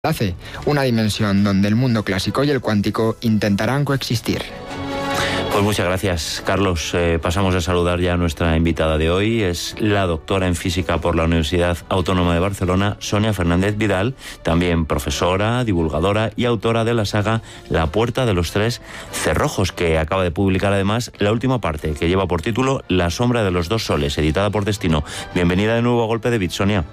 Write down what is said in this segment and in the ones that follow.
Hace una dimensión donde el mundo clásico y el cuántico intentarán coexistir. Pues muchas gracias, Carlos. Pasamos a saludar ya a nuestra invitada de hoy. Es la doctora en física por la Universidad Autónoma de Barcelona, Sonia Fernández Vidal, también profesora, divulgadora y autora de la saga La Puerta de los Tres Cerrojos, que acaba de publicar además la última parte, que lleva por título La Sombra de los Dos Soles, editada por Destino. Bienvenida de nuevo a Golpe de Bit, Sonia.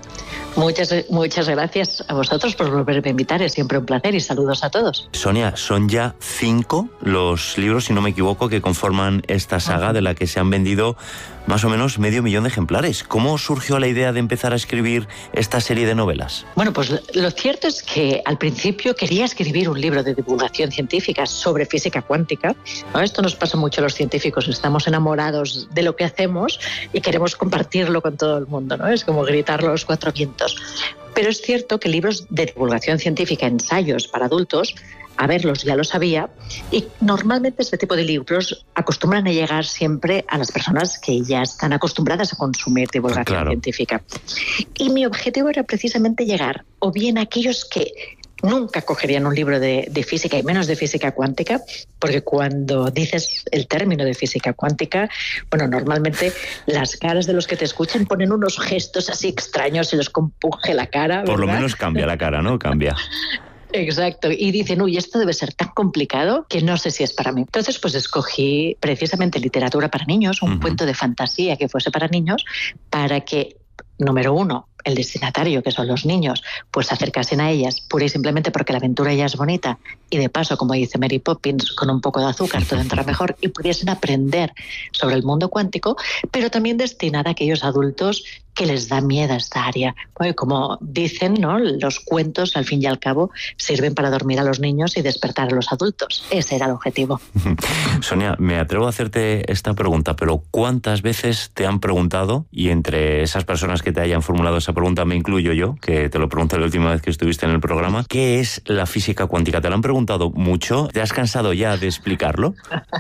Muchas gracias a vosotros por volverme a invitar, es siempre un placer y saludos a todos. Sonia, son ya 5 los libros, si no me equivoco, que conforman esta saga, de la que se han vendido más o menos 500.000 de ejemplares. ¿Cómo surgió la idea de empezar a escribir esta serie de novelas? Bueno, pues lo cierto es que al principio quería escribir un libro de divulgación científica sobre física cuántica, ¿no? Esto nos pasa mucho a los científicos, estamos enamorados de lo que hacemos y queremos compartirlo con todo el mundo, ¿no? Es como gritarlo a los cuatro vientos. Pero es cierto que libros de divulgación científica, ensayos para adultos, a verlos ya lo sabía, y normalmente este tipo de libros acostumbran a llegar siempre a las personas que ya están acostumbradas a consumir divulgación científica. Y mi objetivo era precisamente llegar o bien a aquellos que nunca cogerían un libro de física y menos de física cuántica, porque cuando dices el término de física cuántica, bueno, normalmente las caras de los que te escuchan ponen unos gestos así extraños y les compunge la cara, ¿verdad? Por lo menos cambia la cara, ¿no? Cambia. Exacto, y dicen, uy, esto debe ser tan complicado que no sé si es para mí. Entonces, pues escogí precisamente literatura para niños, un cuento de fantasía que fuese para niños, para que, número uno, el destinatario, que son los niños, pues se acercasen a ellas pura y simplemente porque la aventura ya es bonita y de paso, como dice Mary Poppins, con un poco de azúcar todo entra mejor, y pudiesen aprender sobre el mundo cuántico, pero también destinada a aquellos adultos que les da miedo a esta área. Bueno, como dicen, ¿no? Los cuentos, al fin y al cabo, sirven para dormir a los niños y despertar a los adultos. Ese era el objetivo. Sonia, me atrevo a hacerte esta pregunta, pero ¿cuántas veces te han preguntado, y entre esas personas que te hayan formulado esa pregunta me incluyo yo, que te lo pregunté la última vez que estuviste en el programa, ¿qué es la física cuántica? ¿Te lo han preguntado mucho? ¿Te has cansado ya de explicarlo?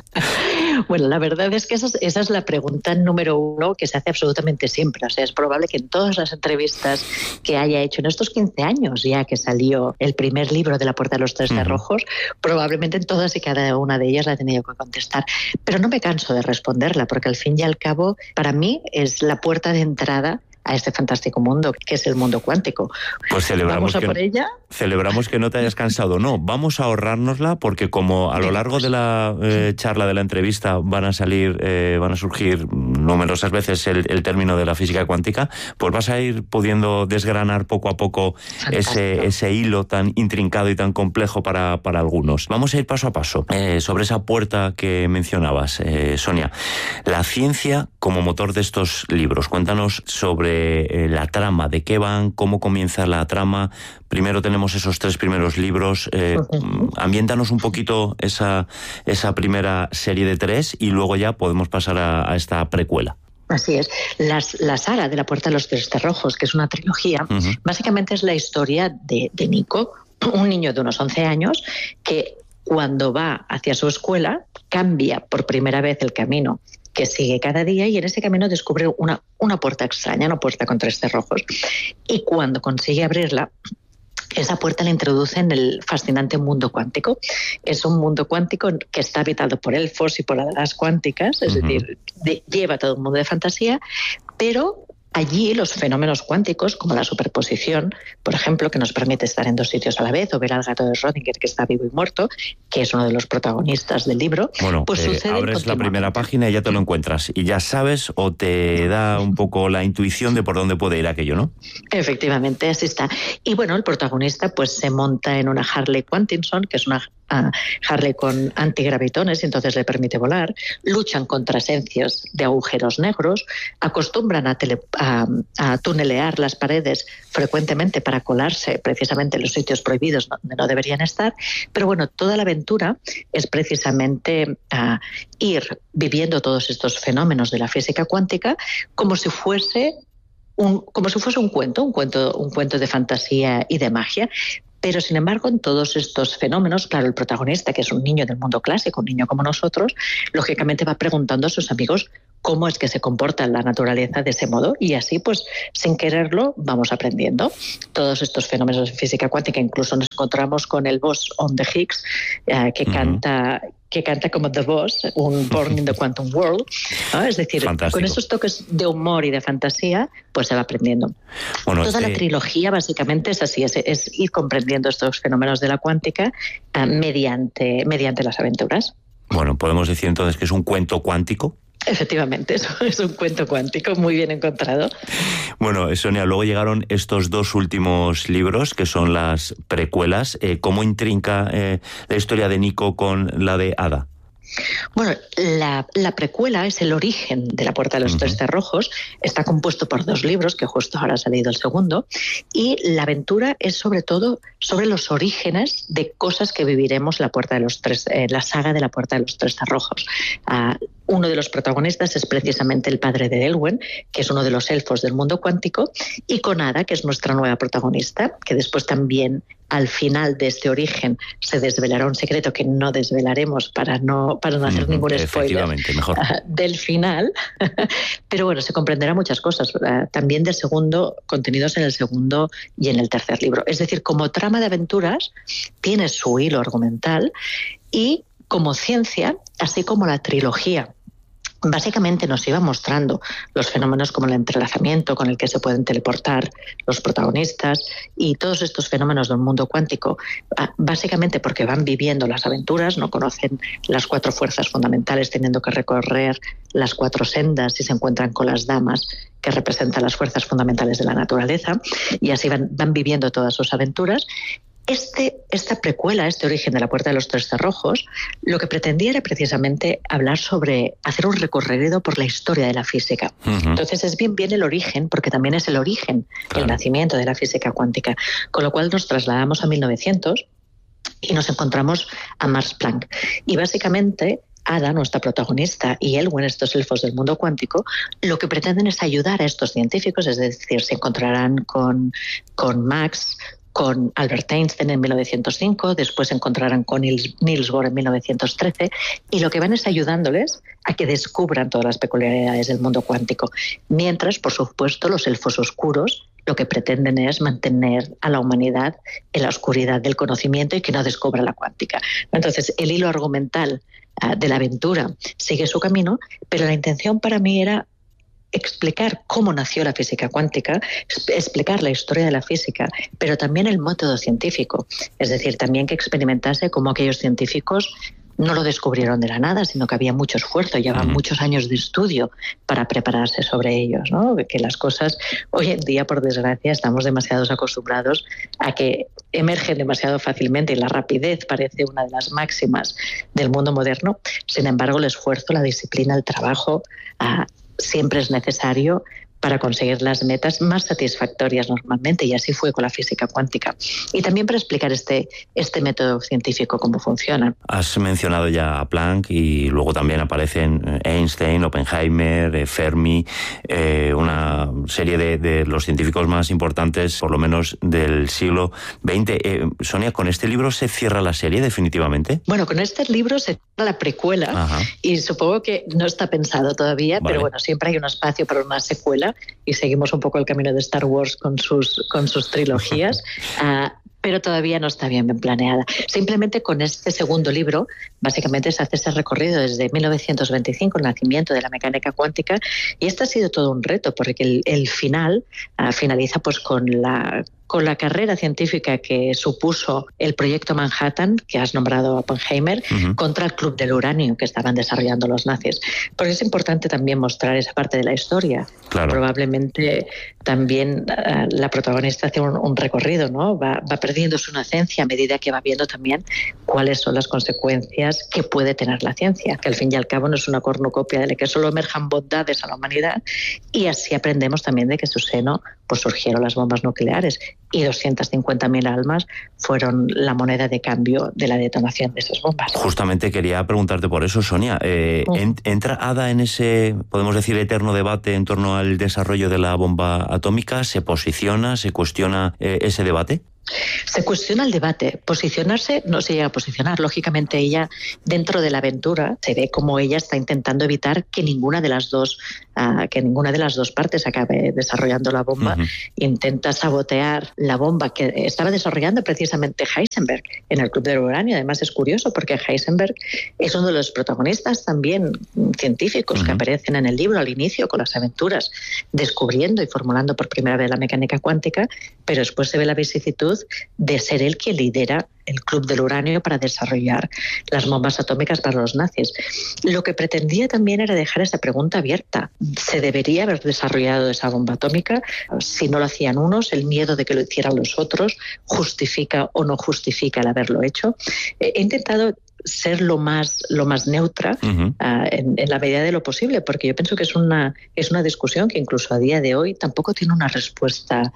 Bueno, la verdad es que esa es la pregunta número uno que se hace absolutamente siempre. O sea, es probable que en todas las entrevistas que haya hecho en estos 15 años ya que salió el primer libro de La Puerta de los Tres Cerrojos, probablemente en todas y cada una de ellas la he tenido que contestar. Pero no me canso de responderla, porque al fin y al cabo, para mí es la puerta de entrada a este fantástico mundo que es el mundo cuántico. Pues celebramos celebramos que no te hayas cansado. No, vamos a ahorrárnosla, porque como a lo largo de la charla, de la entrevista, van a surgir numerosas veces el término de la física cuántica, pues vas a ir pudiendo desgranar poco a poco ese hilo tan intrincado y tan complejo para algunos. Vamos a ir paso a paso sobre esa puerta que mencionabas, Sonia. La ciencia como motor de estos libros. Cuéntanos sobre la trama, de qué van, cómo comienza la trama. Primero tenemos esos 3 primeros libros. Ambiéntanos un poquito esa primera serie de 3 y luego ya podemos pasar a esta precuela. Así es. La saga de La Puerta de los Tres Cerrojos, que es una trilogía, básicamente es la historia de Nico, un niño de unos 11 años que cuando va hacia su escuela cambia por primera vez el camino que sigue cada día, y en ese camino descubre una puerta extraña, una puerta con 3 cerrojos. Y cuando consigue abrirla, esa puerta la introduce en el fascinante mundo cuántico. Es un mundo cuántico que está habitado por elfos y por hadas cuánticas, es decir, lleva todo un mundo de fantasía, pero allí los fenómenos cuánticos, como la superposición, por ejemplo, que nos permite estar en 2 sitios a la vez, o ver al gato de Schrödinger que está vivo y muerto, que es uno de los protagonistas del libro, bueno, pues sucede abres la primera página y ya te lo encuentras, y ya sabes, o te da un poco la intuición de por dónde puede ir aquello, ¿no? Efectivamente, así está. Y bueno, el protagonista pues se monta en una Harley Quantinson, que es una Harley con antigravitones, y entonces le permite volar. Luchan contra esencias de agujeros negros, acostumbran a tunelear las paredes frecuentemente para colarse precisamente en los sitios prohibidos donde no deberían estar. Pero bueno, toda la aventura es precisamente ir viviendo todos estos fenómenos de la física cuántica como si fuese un cuento de fantasía y de magia. Pero, sin embargo, en todos estos fenómenos, claro, el protagonista, que es un niño del mundo clásico, un niño como nosotros, lógicamente va preguntando a sus amigos cómo es que se comporta la naturaleza de ese modo, y así, pues, sin quererlo, vamos aprendiendo todos estos fenómenos de física cuántica. Incluso nos encontramos con el Boson de Higgs, que canta como The Boss, un Born in the Quantum World, ¿no? Es decir, fantástico. Con esos toques de humor y de fantasía, pues se va aprendiendo. Bueno, toda la trilogía básicamente es así, es ir comprendiendo estos fenómenos de la cuántica mediante las aventuras. Bueno, podemos decir entonces que es un cuento cuántico. Efectivamente, eso es un cuento cuántico muy bien encontrado. Bueno, Sonia, luego llegaron estos 2 últimos libros, que son las precuelas. ¿Cómo intrinca la historia de Nico con la de Ada? Bueno, la precuela es el origen de La Puerta de los Tres Cerrojos. Está compuesto por 2 libros, que justo ahora ha salido el segundo, y la aventura es sobre todo sobre los orígenes de cosas que viviremos la saga de La Puerta de los Tres Cerrojos. Uno de los protagonistas es precisamente el padre de Elwen, que es uno de los elfos del mundo cuántico, y con Ada, que es nuestra nueva protagonista, que después también, al final de este origen, se desvelará un secreto que no desvelaremos para no hacer ningún spoiler mejor. Del final. Pero bueno, se comprenderá muchas cosas, también del segundo, contenidos en el segundo y en el tercer libro. Es decir, como trama de aventuras, tiene su hilo argumental, y como ciencia, así como la trilogía básicamente nos iba mostrando los fenómenos como el entrelazamiento con el que se pueden teleportar los protagonistas y todos estos fenómenos del mundo cuántico, básicamente porque van viviendo las aventuras, no conocen las 4 fuerzas fundamentales, teniendo que recorrer las 4 sendas y se encuentran con las damas que representan las fuerzas fundamentales de la naturaleza, y así van viviendo todas sus aventuras. Esta precuela, este origen de La Puerta de los Tres Cerrojos, lo que pretendía era precisamente hablar sobre hacer un recorrido por la historia de la física. Entonces es bien el origen, porque también es el origen, el nacimiento de la física cuántica. Con lo cual nos trasladamos a 1900 y nos encontramos a Max Planck. Y básicamente Ada, nuestra protagonista, y Elwen, estos elfos del mundo cuántico, lo que pretenden es ayudar a estos científicos, es decir, se encontrarán con Max, con Albert Einstein en 1905, después se encontrarán con Niels Bohr en 1913, y lo que van es ayudándoles a que descubran todas las peculiaridades del mundo cuántico. Mientras, por supuesto, los elfos oscuros lo que pretenden es mantener a la humanidad en la oscuridad del conocimiento y que no descubra la cuántica. Entonces, el hilo argumental de la aventura sigue su camino, pero la intención para mí era explicar cómo nació la física cuántica, explicar la historia de la física, pero también el método científico. Es decir, también que experimentase cómo aquellos científicos no lo descubrieron de la nada, sino que había mucho esfuerzo, llevaban muchos años de estudio para prepararse sobre ellos, ¿no? Que las cosas, hoy en día, por desgracia, estamos demasiado acostumbrados a que emergen demasiado fácilmente, y la rapidez parece una de las máximas del mundo moderno. Sin embargo, el esfuerzo, la disciplina, el trabajo siempre es necesario para conseguir las metas más satisfactorias normalmente, y así fue con la física cuántica. Y también para explicar este método científico, cómo funciona. Has mencionado ya a Planck, y luego también aparecen Einstein, Oppenheimer, Fermi, una serie de los científicos más importantes, por lo menos del siglo XX. Sonia, ¿con este libro se cierra la serie definitivamente? Bueno, con este libro se cierra la precuela. Y supongo que no está pensado todavía, pero bueno, siempre hay un espacio para una secuela, y seguimos un poco el camino de Star Wars con sus trilogías, pero todavía no está bien planeada. Simplemente con este segundo libro, básicamente se hace ese recorrido desde 1925, el nacimiento de la mecánica cuántica, y este ha sido todo un reto, porque el final finaliza pues con la carrera científica que supuso el proyecto Manhattan, que has nombrado a Oppenheimer, contra el Club del Uranio que estaban desarrollando los nazis. Porque es importante también mostrar esa parte de la historia. Claro. Probablemente también la protagonista hace un recorrido, ¿no? Va perdiendo su inocencia a medida que va viendo también cuáles son las consecuencias que puede tener la ciencia, que al fin y al cabo no es una cornucopia de la que solo emerjan bondades a la humanidad, y así aprendemos también de que en su seno pues surgieron las bombas nucleares, y 250.000 almas fueron la moneda de cambio de la detonación de esas bombas. Justamente quería preguntarte por eso, Sonia. ¿Entra Ada en ese, podemos decir, eterno debate en torno al desarrollo de la bomba atómica? ¿Se posiciona, se cuestiona ese debate? Se cuestiona el debate. Posicionarse no se llega a posicionar. Lógicamente ella, dentro de la aventura, se ve como ella está intentando evitar que ninguna de las dos partes acabe desarrollando la bomba. Intenta sabotear la bomba que estaba desarrollando precisamente Heisenberg en el Club del Uranio. Además es curioso porque Heisenberg es uno de los protagonistas también científicos que aparecen en el libro al inicio con las aventuras, descubriendo y formulando por primera vez la mecánica cuántica, pero después se ve la vicisitud de ser él quien lidera el Club del Uranio para desarrollar las bombas atómicas para los nazis. Lo que pretendía también era dejar esa pregunta abierta. ¿Se debería haber desarrollado esa bomba atómica? Si no lo hacían unos, el miedo de que lo hicieran los otros, ¿justifica o no justifica el haberlo hecho? He intentado ser lo más neutra en la medida de lo posible, porque yo pienso que es una discusión que incluso a día de hoy tampoco tiene una respuesta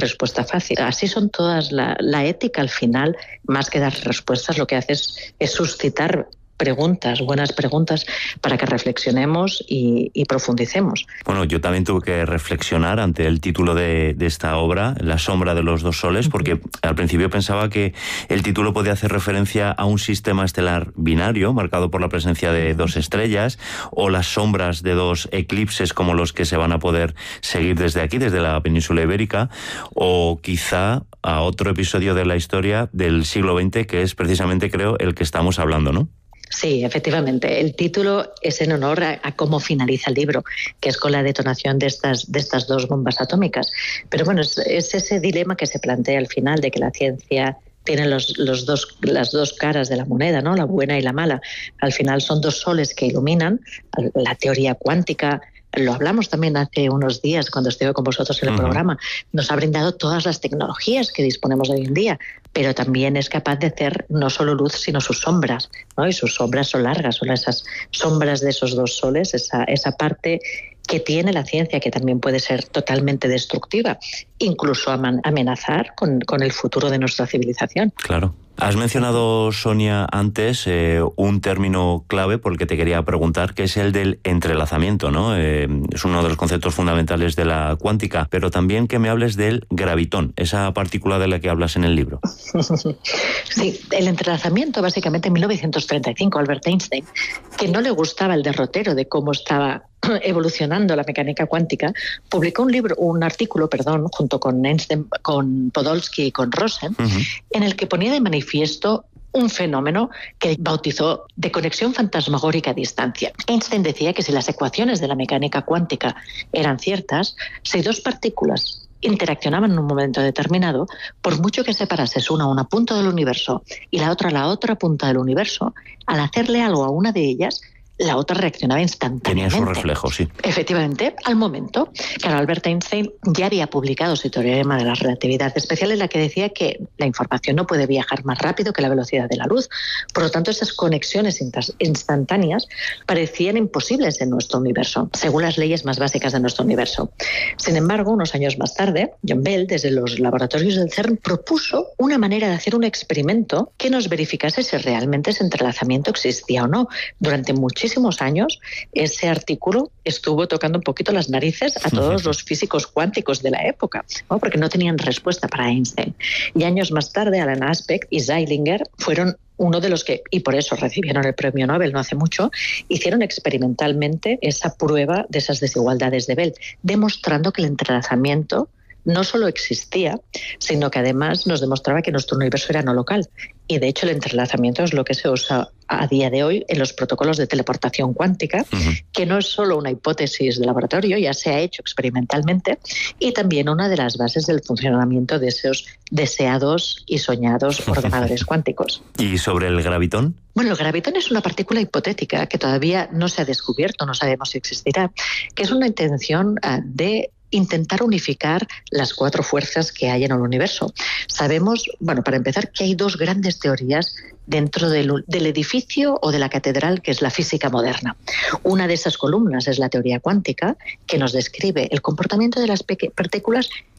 fácil. Así son todas. La ética al final, más que dar respuestas, lo que hace es suscitar preguntas, buenas preguntas, para que reflexionemos y profundicemos. Bueno, yo también tuve que reflexionar ante el título de esta obra, La sombra de los dos soles, porque al principio pensaba que el título podía hacer referencia a un sistema estelar binario, marcado por la presencia de dos estrellas, o las sombras de dos eclipses como los que se van a poder seguir desde aquí, desde la península ibérica, o quizá a otro episodio de la historia del siglo XX, que es precisamente, creo, el que estamos hablando, ¿no? Sí, efectivamente. El título es en honor a cómo finaliza el libro, que es con la detonación de estas dos bombas atómicas. Pero bueno, es ese dilema que se plantea al final de que la ciencia tiene las dos caras de la moneda, ¿no? La buena y la mala. Al final son dos soles que iluminan. La teoría cuántica, lo hablamos también hace unos días cuando estuve con vosotros en el programa, nos ha brindado todas las tecnologías que disponemos hoy en día, pero también es capaz de hacer no solo luz, sino sus sombras, ¿no? Y sus sombras son largas, son esas sombras de esos dos soles, esa parte que tiene la ciencia, que también puede ser totalmente destructiva, incluso amenazar con el futuro de nuestra civilización. Claro. Has mencionado, Sonia, antes un término clave por el que te quería preguntar, que es el del entrelazamiento, ¿no? Es uno de los conceptos fundamentales de la cuántica, pero también que me hables del gravitón, esa partícula de la que hablas en el libro. Sí, el entrelazamiento, básicamente en 1935, Albert Einstein, que no le gustaba el derrotero de cómo estaba evolucionando la mecánica cuántica, publicó un artículo, junto con Einstein, con Podolsky y con Rosen, en el que ponía de manifiesto un fenómeno que bautizó de conexión fantasmagórica a distancia. Einstein decía que si las ecuaciones de la mecánica cuántica eran ciertas, si dos partículas interaccionaban en un momento determinado, por mucho que separases una punta del universo y la otra punta del universo, al hacerle algo a una de ellas, la otra reaccionaba instantáneamente. Tenía su reflejo, sí. Efectivamente, al momento. Claro, Albert Einstein ya había publicado su teorema de la relatividad especial, en la que decía que la información no puede viajar más rápido que la velocidad de la luz. Por lo tanto, esas conexiones instantáneas parecían imposibles en nuestro universo, según las leyes más básicas de nuestro universo. Sin embargo, unos años más tarde, John Bell, desde los laboratorios del CERN, propuso una manera de hacer un experimento que nos verificase si realmente ese entrelazamiento existía o no. Durante muchísimos años, ese artículo estuvo tocando un poquito las narices a todos los físicos cuánticos de la época, ¿no? Porque no tenían respuesta para Einstein. Y años más tarde, Alan Aspect y Zeilinger fueron uno de los que, y por eso recibieron el premio Nobel no hace mucho, hicieron experimentalmente esa prueba de esas desigualdades de Bell, demostrando que el entrelazamiento no solo existía, sino que además nos demostraba que nuestro universo era no local. Y de hecho el entrelazamiento es lo que se usa a día de hoy en los protocolos de teleportación cuántica, que no es solo una hipótesis de laboratorio, ya se ha hecho experimentalmente, y también una de las bases del funcionamiento de esos deseados y soñados ordenadores cuánticos. ¿Y sobre el gravitón? Bueno, el gravitón es una partícula hipotética que todavía no se ha descubierto, no sabemos si existirá, que es una intención de intentar unificar las cuatro fuerzas que hay en el universo. Sabemos, bueno, para empezar, que hay dos grandes teorías dentro del edificio o de la catedral, que es la física moderna. Una de esas columnas es la teoría cuántica, que nos describe el comportamiento de las partículas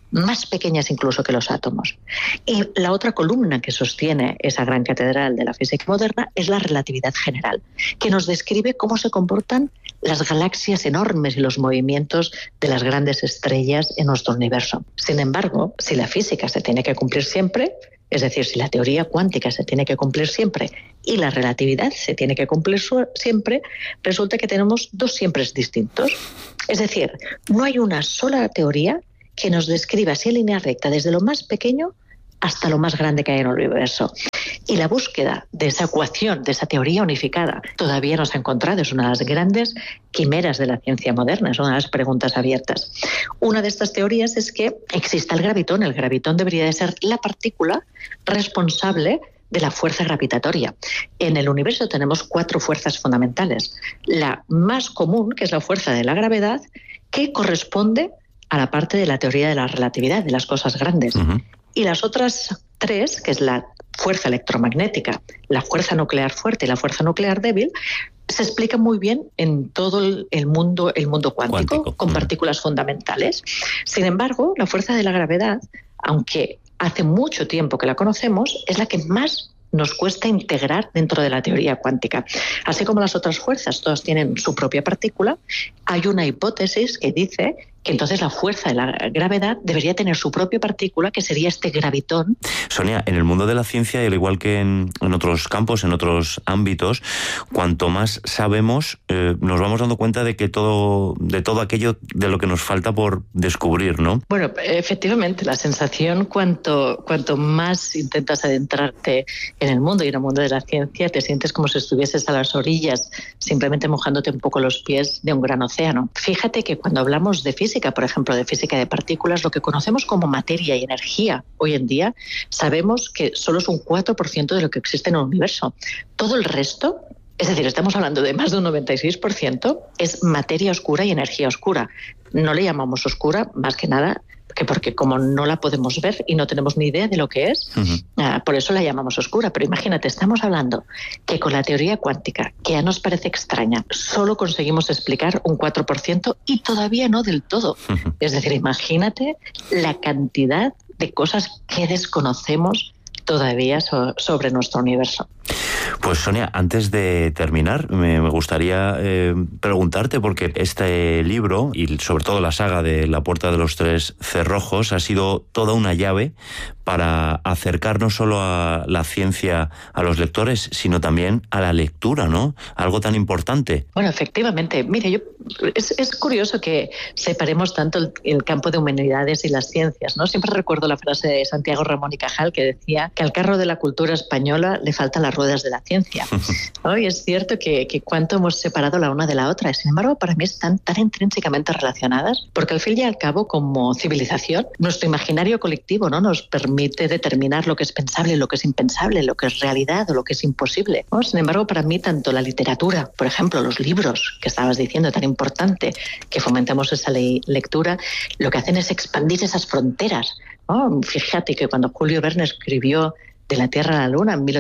más pequeñas incluso que los átomos. Y la otra columna que sostiene esa gran catedral de la física moderna es la relatividad general, que nos describe cómo se comportan las galaxias enormes y los movimientos de las grandes estrellas en nuestro universo. Sin embargo, si la física se tiene que cumplir siempre, es decir, si la teoría cuántica se tiene que cumplir siempre y la relatividad se tiene que cumplir siempre, resulta que tenemos dos siempres distintos. Es decir, no hay una sola teoría que nos describa así en línea recta desde lo más pequeño hasta lo más grande que hay en el universo. Y la búsqueda de esa ecuación, de esa teoría unificada, todavía no se ha encontrado. Es una de las grandes quimeras de la ciencia moderna, es una de las preguntas abiertas. Una de estas teorías es que exista el gravitón. El gravitón debería de ser la partícula responsable de la fuerza gravitatoria. En el universo tenemos 4 fuerzas fundamentales. La más común, que es la fuerza de la gravedad, que corresponde a la parte de la teoría de la relatividad, de las cosas grandes. Y las otras 3, que es la fuerza electromagnética, la fuerza nuclear fuerte y la fuerza nuclear débil, se explica muy bien en todo el mundo cuántico. Con partículas fundamentales. Sin embargo, la fuerza de la gravedad, aunque hace mucho tiempo que la conocemos, es la que más nos cuesta integrar dentro de la teoría cuántica. Así como las otras fuerzas, todas tienen su propia partícula, hay una hipótesis que dice que entonces la fuerza de la gravedad debería tener su propia partícula, que sería este gravitón. Sonia, en el mundo de la ciencia, y al igual que en otros campos, en otros ámbitos, cuanto más sabemos, nos vamos dando cuenta de que todo aquello de lo que nos falta por descubrir, ¿no? Bueno, efectivamente, la sensación cuanto más intentas adentrarte en el mundo y en el mundo de la ciencia, te sientes como si estuvieses a las orillas, simplemente mojándote un poco los pies de un gran océano. Fíjate que cuando hablamos de física, por ejemplo, de física de partículas, lo que conocemos como materia y energía hoy en día, sabemos que solo es un 4% de lo que existe en el universo. Todo el resto, es decir, estamos hablando de más de un 96%, es materia oscura y energía oscura. No le llamamos oscura más que nada que porque como no la podemos ver y no tenemos ni idea de lo que es, por eso la llamamos oscura. Pero imagínate, estamos hablando que con la teoría cuántica, que ya nos parece extraña, solo conseguimos explicar un 4% y todavía no del todo. Es decir, imagínate la cantidad de cosas que desconocemos todavía sobre nuestro universo. Pues Sonia, antes de terminar, me gustaría preguntarte, porque este libro, y sobre todo la saga de La Puerta de los Tres Cerrojos, ha sido toda una llave para acercar no solo a la ciencia a los lectores, sino también a la lectura, ¿no? Algo tan importante. Bueno, efectivamente. Mire, es curioso que separemos tanto el campo de humanidades y las ciencias, ¿no? Siempre recuerdo la frase de Santiago Ramón y Cajal, que decía que al carro de la cultura española le faltan las ruedas de la ciencia. Hoy es cierto que cuánto hemos separado la una de la otra. Sin embargo, para mí están tan intrínsecamente relacionadas, porque al fin y al cabo, como civilización, nuestro imaginario colectivo, ¿no?, nos permite determinar lo que es pensable, lo que es impensable, lo que es realidad o lo que es imposible, ¿no? Sin embargo, para mí, tanto la literatura, por ejemplo, los libros que estabas diciendo, tan importante que fomentemos esa lectura, lo que hacen es expandir esas fronteras, ¿no? Fíjate que cuando Julio Verne escribió De la Tierra a la Luna en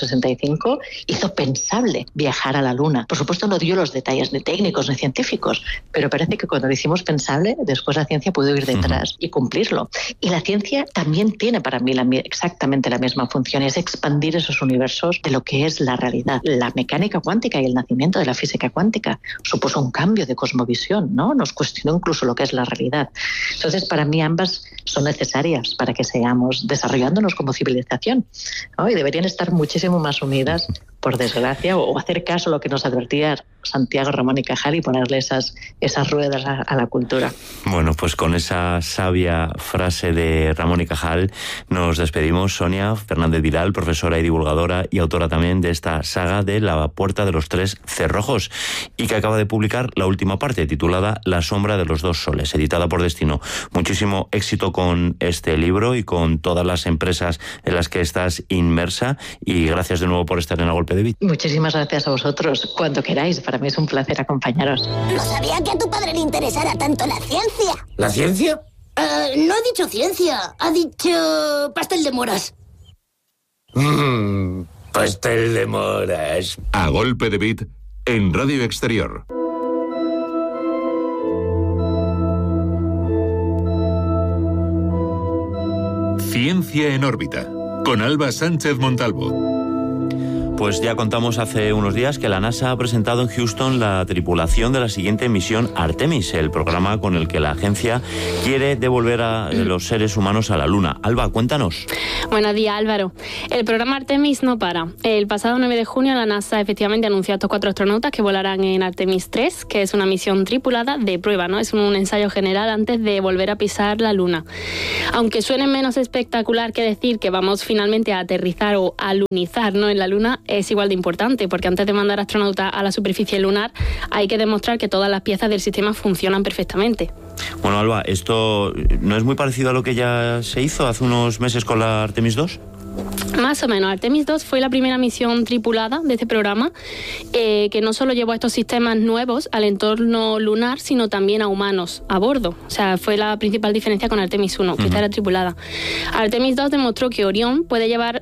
1865, hizo pensable viajar a la Luna. Por supuesto, no dio los detalles ni técnicos ni científicos, pero parece que cuando lo hicimos pensable, después la ciencia pudo ir detrás y cumplirlo. Y la ciencia también tiene para mí exactamente la misma función, es expandir esos universos de lo que es la realidad. La mecánica cuántica y el nacimiento de la física cuántica supuso un cambio de cosmovisión, ¿no? Nos cuestionó incluso lo que es la realidad. Entonces, para mí ambas son necesarias para que sigamos desarrollándonos como civilización, ¿no? Y deberían estar muchísimo más unidas, por desgracia, o hacer caso a lo que nos advertía Santiago Ramón y Cajal y ponerle esas ruedas a la cultura. Bueno, pues con esa sabia frase de Ramón y Cajal nos despedimos. Sonia Fernández Vidal, profesora y divulgadora y autora también de esta saga de La Puerta de los Tres Cerrojos, y que acaba de publicar la última parte, titulada La Sombra de los Dos Soles, editada por Destino. Muchísimo éxito con este libro y con todas las empresas en las que estás inmersa, y gracias de nuevo por estar en A Golpe de Beat. Muchísimas gracias a vosotros, cuando queráis. Para mí es un placer acompañaros. No sabía que a tu padre le interesara tanto la ciencia. ¿La ciencia? No ha dicho ciencia, ha dicho pastel de moras. Pastel de moras. A Golpe de Beat en Radio Exterior. Ciencia en órbita, con Alba Sánchez Montalvo. Pues ya contamos hace unos días que la NASA ha presentado en Houston la tripulación de la siguiente misión Artemis, el programa con el que la agencia quiere devolver a los seres humanos a la Luna. Alba, cuéntanos. Buenos días, Álvaro. El programa Artemis no para. El pasado 9 de junio la NASA efectivamente anunció a estos 4 astronautas que volarán en Artemis 3, que es una misión tripulada de prueba, ¿no? Es un ensayo general antes de volver a pisar la Luna. Aunque suene menos espectacular que decir que vamos finalmente a aterrizar o a lunizar, ¿no?, en la Luna, es igual de importante, porque antes de mandar astronautas a la superficie lunar hay que demostrar que todas las piezas del sistema funcionan perfectamente. Bueno, Alba, ¿esto no es muy parecido a lo que ya se hizo hace unos meses con la Artemis 2? Más o menos. Artemis 2 fue la primera misión tripulada de este programa que no solo llevó estos sistemas nuevos al entorno lunar, sino también a humanos a bordo. O sea, fue la principal diferencia con Artemis 1, que esta era tripulada. Artemis 2 demostró que Orión puede llevar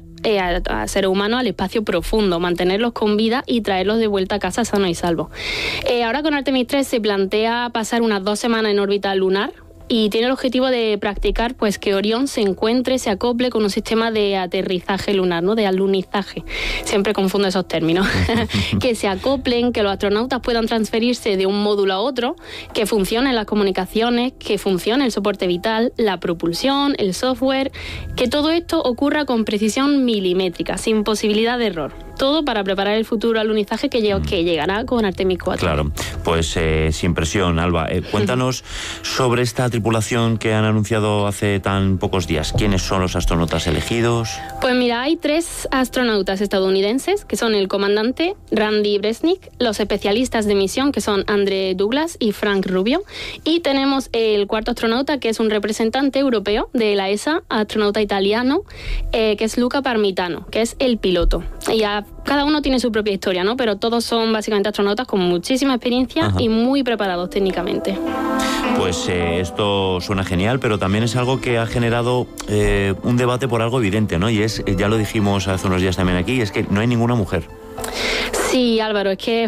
a seres humanos al espacio profundo, mantenerlos con vida y traerlos de vuelta a casa sanos y salvos. Ahora con Artemis 3 se plantea pasar unas 2 semanas en órbita lunar, y tiene el objetivo de practicar pues que Orión se acople con un sistema de aterrizaje lunar, ¿no?, de alunizaje. Siempre confundo esos términos. Que se acoplen, que los astronautas puedan transferirse de un módulo a otro, que funcionen las comunicaciones, que funcione el soporte vital, la propulsión, el software, que todo esto ocurra con precisión milimétrica, sin posibilidad de error. Todo para preparar el futuro alunizaje que llegará con Artemis 4. Claro, pues sin presión, Alba. Cuéntanos sobre esta tripulación que han anunciado hace tan pocos días. ¿Quiénes son los astronautas elegidos? Pues mira, hay 3 astronautas estadounidenses, que son el comandante Randy Bresnik, los especialistas de misión, que son Andre Douglas y Frank Rubio, y tenemos el 4º astronauta, que es un representante europeo de la ESA, astronauta italiano, que es Luca Parmitano, que es el piloto. Y cada uno tiene su propia historia, ¿no? Pero todos son básicamente astronautas con muchísima experiencia y muy preparados técnicamente. Pues esto suena genial, pero también es algo que ha generado un debate por algo evidente, ¿no? Y es, ya lo dijimos hace unos días también aquí, es que no hay ninguna mujer. Sí, Álvaro, es que,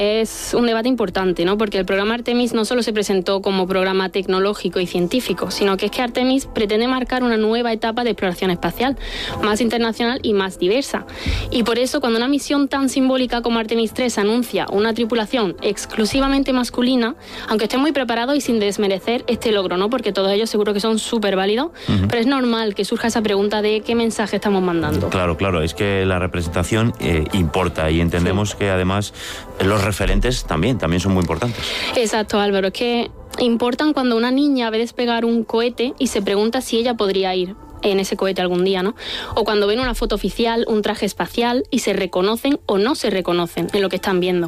es un debate importante, ¿no? Porque el programa Artemis no solo se presentó como programa tecnológico y científico, sino que es que Artemis pretende marcar una nueva etapa de exploración espacial, más internacional y más diversa. Y por eso, cuando una misión tan simbólica como Artemis 3 anuncia una tripulación exclusivamente masculina, aunque estén muy preparados y sin desmerecer este logro, ¿no? Porque todos ellos seguro que son súper válidos, pero es normal que surja esa pregunta de qué mensaje estamos mandando. Claro, es que la representación importa y entendemos que además los referentes también son muy importantes. Exacto, Álvaro, es que importan cuando una niña ve despegar un cohete y se pregunta si ella podría ir en ese cohete algún día, ¿no? O cuando ven una foto oficial, un traje espacial y se reconocen o no se reconocen en lo que están viendo.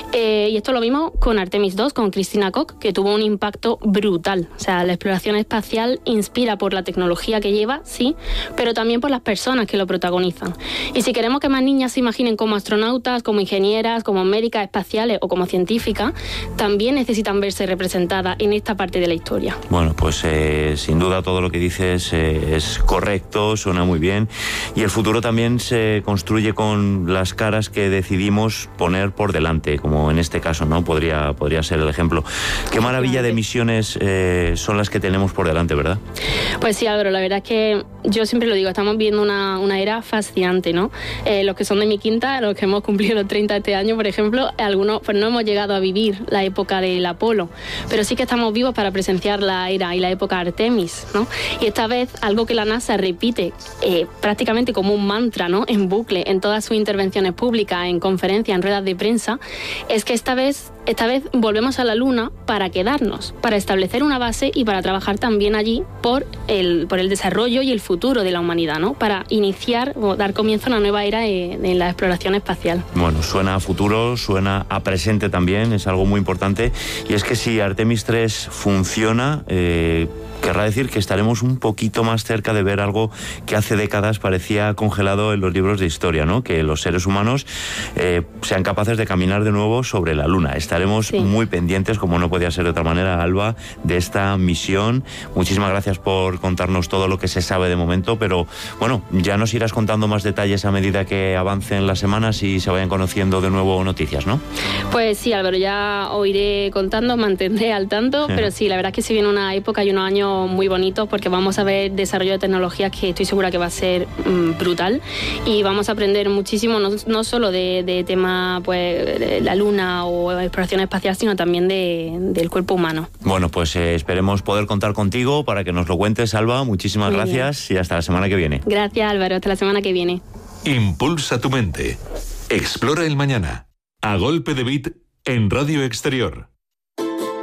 Y esto lo vimos con Artemis 2, con Christina Koch, que tuvo un impacto brutal. O sea, la exploración espacial inspira por la tecnología que lleva, sí, pero también por las personas que lo protagonizan. Y si queremos que más niñas se imaginen como astronautas, como ingenieras, como médicas espaciales o como científicas, también necesitan verse representadas en esta parte de la historia. Bueno, pues sin duda todo lo que dices es correcto, suena muy bien, y el futuro también se construye con las caras que decidimos poner por delante, como en este caso, ¿no? Podría ser el ejemplo. Qué maravilla de misiones son las que tenemos por delante, ¿verdad? Pues sí, Álvaro, la verdad es que yo siempre lo digo, estamos viendo una era fascinante, ¿no? Los que son de mi quinta, los que hemos cumplido los 30 este año, por ejemplo, algunos pues no hemos llegado a vivir la época del Apolo, pero sí que estamos vivos para presenciar la era y la época Artemis, ¿no? Y esta vez algo que la NASA repite prácticamente como un mantra, ¿no?, en bucle, en todas sus intervenciones públicas, en conferencias, en ruedas de prensa, es que esta vez volvemos a la Luna para quedarnos, para establecer una base y para trabajar también allí por el desarrollo y el futuro de la humanidad, ¿no?, para iniciar o dar comienzo a una nueva era en la exploración espacial. Bueno, suena a futuro, suena a presente también, es algo muy importante, y es que si Artemis 3 funciona, querrá decir que estaremos un poquito más cerca de ver algo que hace décadas parecía congelado en los libros de historia, ¿no? Que los seres humanos sean capaces de caminar de nuevo sobre la Luna. Estaremos estaremos muy pendientes, como no podía ser de otra manera, Alba, de esta misión. Muchísimas gracias por contarnos todo lo que se sabe de momento, pero bueno, ya nos irás contando más detalles a medida que avancen las semanas y se vayan conociendo de nuevo noticias, ¿no? Pues sí, Álvaro, ya os iré contando, mantendré al tanto, pero sí, la verdad es que se viene una época y unos años muy bonitos porque vamos a ver desarrollo de tecnologías que estoy segura que va a ser brutal y vamos a aprender muchísimo, no solo de tema pues de la luna o exploración espacial, sino también del cuerpo humano. Bueno, pues esperemos poder contar contigo para que nos lo cuentes, Alba. Muchísimas gracias y hasta la semana que viene. Gracias, Álvaro, hasta la semana que viene. Impulsa tu mente. Explora el mañana. A golpe de beat en Radio Exterior.